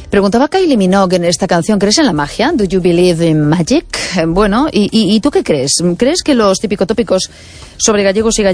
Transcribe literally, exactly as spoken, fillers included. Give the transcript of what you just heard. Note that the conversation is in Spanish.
Preguntaba Kylie Minogue en esta canción, ¿crees en la magia? ¿Do you believe in magic? Bueno, ¿y, y, y tú qué crees? ¿Crees que los típicos tópicos sobre gallegos y gallegos